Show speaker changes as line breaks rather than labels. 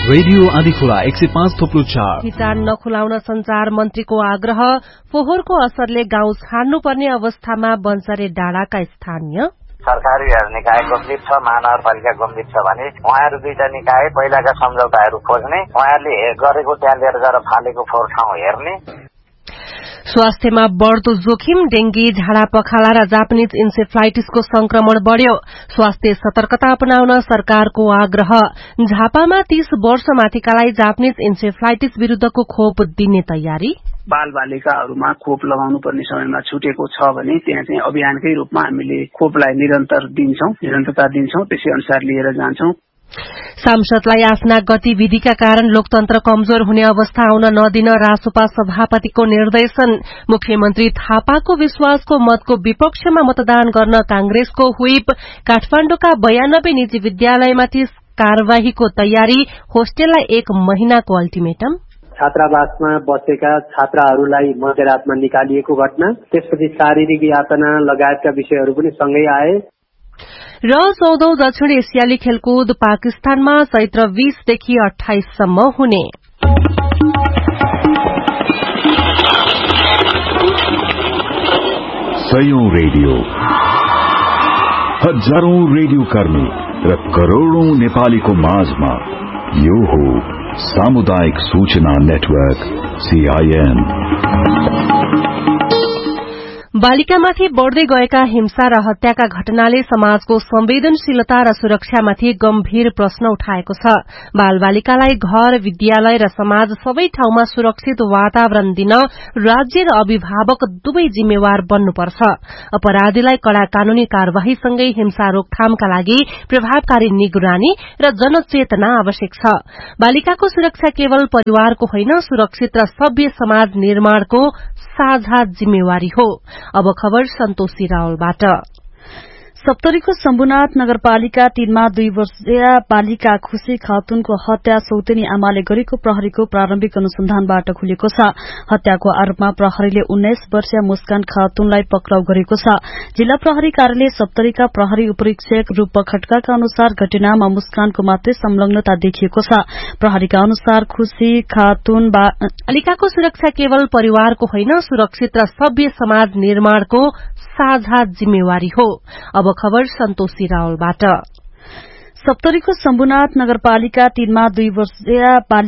Radio Andhikhola 105.4
किटान नखुलाउन संचार मन्त्रीको आग्रह। फोहोरको असरले गाउँ छाड्नुपर्ने अवस्थामा बन्सरे डाँडाका स्थानीय।
सरकारी निकाय गम्भीर छ, महानगरपालिका गम्भीर छ भने उहाँहरू दुईटा निकाय पहिलाका सम्झौताहरू खोज्ने, उहाँहरूले गरेको त्यहाँ लिएर गएर फालेको फोहोर ठाउँ हेर्ने।
स्वास्थ्यमा बढ़दो जोखिम। डेंगी, झाडा पखाला र जापानिज इन्सेफ्लाइटिसको संक्रमण बढ़्यो। स्वास्थ्य सतर्कता अपनाउन सरकारको आग्रह। झापामा 30 वर्षमाथिकालाई जापानिज इन्सेफ्लाइटिस विरूद्धको खोप दिने तयारी।
बाल बालिकाहरूमा खोप लगाउनु पर्ने समयमा छुटेको छ भने त्यहाँ चाहिँ अभियानकै रूपमा हामीले खोपलाई निरन्तरता दिन्छौं, त्यसै अनुसार लिएर जान्छौं।
सांसदलाई आफ्ना गतिविधिका कारण लोकतन्त्र कमजोर हुने अवस्था आउन नदिन रासोपा सभापतिको निर्देशन। मुख्यमन्त्री थापाको विश्वासको मतको विपक्षमा मतदान गर्न कांग्रेसको व्हिप। काठमाण्डुका 92 निजी विद्यालयमाथि कार्यवाहीको तयारी। होस्टेललाई 1 महिनाको अल्टिमेटम।
छात्रावासमा बसेका छात्राहरूलाई मध्यरातमा निकालिएको घटना, त्यसपछि शारीरिक यातना लगायतका विषयहरू पनि सँगै आए।
र 14औं दक्षिण एसियाली खेलकुद पाकिस्तानमा चैत्र 20 देखि 28 सम्म हुने।
सयौं रेडियो, हजारौं रेडियो कर्मी र करोड़ौं नेपालीको माझमा यो हो सामुदायिक सूचना नेटवर्क CIN।
बालिकामाथि बढ़दै गएका हिंसा र हत्याका घटनाले समाजको संवेदनशीलता र सुरक्षामाथि गम्भीर प्रश्न उठाएको छ। बाल बालिकालाई घर, विद्यालय र समाज सबै ठाउँमा सुरक्षित वातावरण दिन राज्य र अभिभावक दुवै जिम्मेवार बन्नुपर्छ। अपराधीलाई कड़ा कानूनी कार्यवाहीसँगै हिंसा रोकथामका लागि प्रभावकारी निगरानी र जनचेतना आवश्यक छ। बालिकाको सुरक्षा केवल परिवारको होइन, सुरक्षित र सभ्य समाज निर्माणको साझा जिम्मेवारी हो। अब खबर सन्तोषी रावलबाट।
सप्तरीको शम्भुनाथ नगरपालिका 3 मा 2 वर्षीय बालिका खुशी खातुनको हत्या सौतेनी आमाले गरेको प्रहरीको प्रारम्भिक अनुसन्धानबाट खुलेको छ। हत्याको आरोपमा प्रहरीले 19 वर्षीय मुस्कान खातुनलाई पक्राउ गरेको छ। जिल्ला प्रहरी कार्यालय सप्तरीका प्रहरी उपरीक्षक रूप खड्काका अनुसार घटनामा मुस्कानको मात्रै संलग्नता देखिएको छ। प्रहरीका अनुसार खुशी खातुन
बालिकाको सुरक्षा केवल परिवारको होइन, सुरक्षित र सभ्य समाज निर्माणको साझा जिम्मेवारी हो। अब खबर सन्तोषी रावलबाट।
सप्तरीको शम्भुनाथ नगरपालिका 3 मा 2 वर्षीय